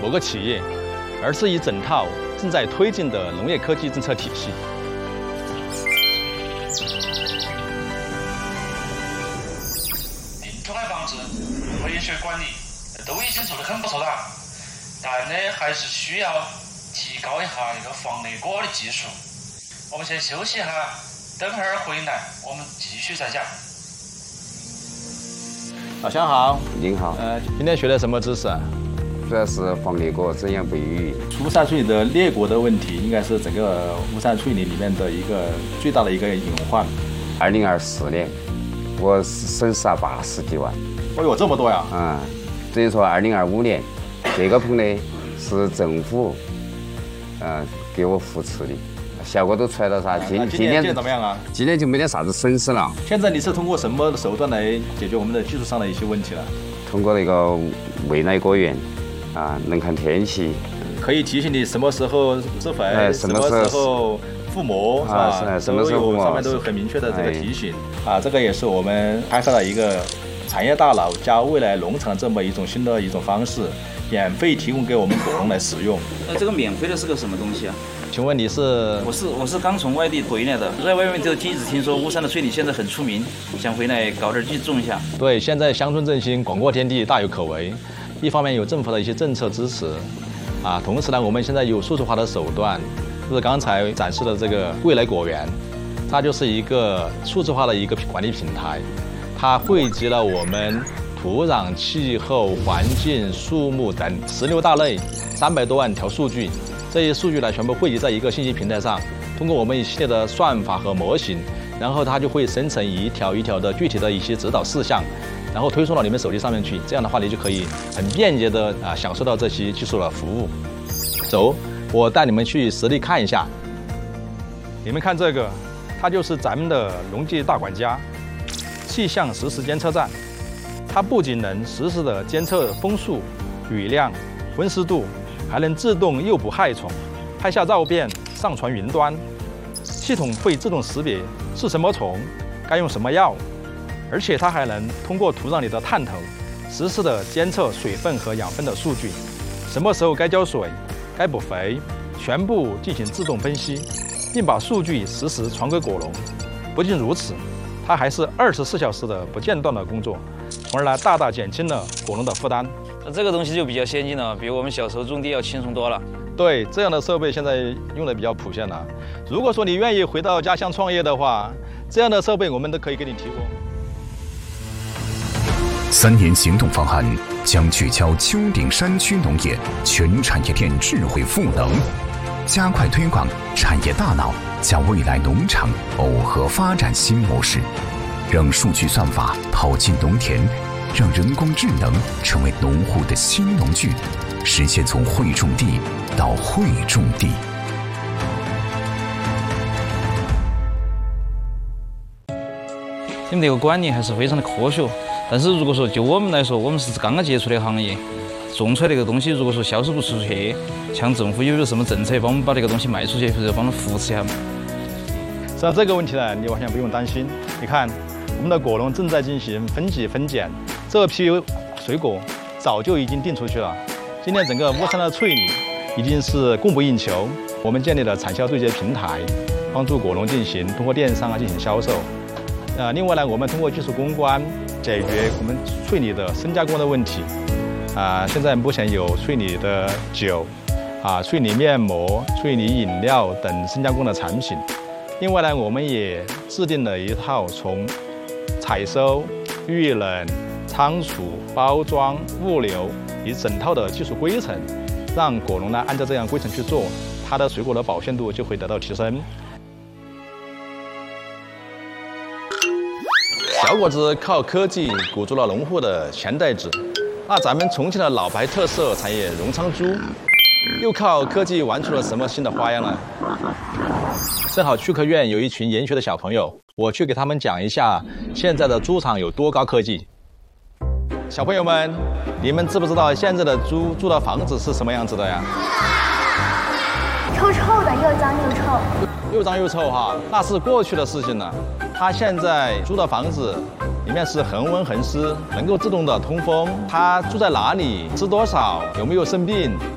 某个企业，而是一整套正在推进的农业科技政策体系。 定出来房子、回旋管理都已经做得很不错了，但呢还是需要提高一下这个防雷果的技术。我们先休息一下，等会儿回来我们继续再讲。 老乡好， 您好。 今天学的什么知识啊？ 主要是防裂果怎样不予。 乌山水里的裂果的问题，应该是整个乌山水里里面的一个最大的一个隐患。 2024年，我损失了80几万。 哦哟，这么多呀！ 等于说2025年，这个棚呢是政府给我扶持的。效果都出来了噻，今年怎么样啊？ 今年就没得啥子损失了。 现在你是通过什么手段来解决我们的技术上的一些问题了？ 通过那个未来果园能看天气， 可以提醒你什么时候施肥，什么时候覆膜，是吧？ 什么时候覆膜， 上面都有很明确的这个提醒。这个也是我们开发了一个产业大脑加未来农场这么一种新的一种方式，免费提供给我们果农来使用。 这个免费的是个什么东西啊？ 请问你是？ 我是刚从外地回来的，在外面就一直听说乌山的水梨现在很出名，想回来搞点去种一下。 对，现在乡村振兴、广阔天地大有可为。一方面有政府的一些政策支持，同时呢，我们现在有数字化的手段，就是刚才展示的这个未来果园，它就是一个数字化的一个管理平台，它汇集了我们土壤、气候、环境、树木等16大类300多万条数据。这些数据呢，全部汇集在一个信息平台上，通过我们一系列的算法和模型，然后它就会生成一条一条的具体的一些指导事项，然后推送到你们手机上面去。这样的话，你就可以很便捷的享受到这些技术的服务。走，我带你们去实地看一下。你们看这个，它就是咱们的农技大管家气象实时监测站。它不仅能实时的监测风速、雨量、温湿度，还能自动诱捕害虫，拍下照片上传云端，系统会自动识别是什么虫，该用什么药，而且它还能通过土壤里的探头，实时的监测水分和养分的数据，什么时候该浇水，该补肥，全部进行自动分析，并把数据实时传给果农。不仅如此，它还是24小时的不间断的工作，从而呢大大减轻了果农的负担。 这个东西就比较先进了，比我们小时候种地要轻松多了。 对，这样的设备现在用的比较普遍了。如果说你愿意回到家乡创业的话，这样的设备我们都可以给你提供。 3年行动方案将聚焦丘陵山区农业全产业链智慧赋能，加快推广产业大脑加未来农场耦合发展新模式，让数据算法跑进农田，让人工智能成为农户的新农具，实现从会种地到会种地。 你们这个管理还是非常的科学，但是如果说就我们来说，我们是刚刚接触的行业，种出来这个东西，如果说销售不出去，像政府有没有什么政策帮我们把这个东西卖出去，或者帮我们扶持一下？ 实际上这个问题呢，你完全不用担心。你看，我们的果农正在进行分级分拣，这批水果早就已经订出去了。今年整个乌山的翠梨已经是供不应求，我们建立了产销对接平台，帮助果农通过电商进行销售。另外呢，我们通过技术攻关解决我们翠梨的深加工的问题。现在目前有翠梨的酒、翠梨面膜、翠梨饮料等深加工的产品。另外呢，我们也制定了一套从采收、预冷、仓储、包装、物流一整套的技术规程，让果农呢按照这样规程去做，它的水果的保鲜度就会得到提升。小果子靠科技鼓足了农户的钱袋子，那咱们重庆的老牌特色产业荣昌猪，又靠科技玩出了什么新的花样呢？正好趣科院有一群研学的小朋友，我去给他们讲一下现在的猪场有多高科技。小朋友们，你们知不知道现在的猪住的房子是什么样子的呀？ 臭臭的，又脏又臭。 又脏又臭哈，那是过去的事情了。它现在租的房子里面是恒温恒湿，能够自动的通风。它住在哪里，吃多少，有没有生病，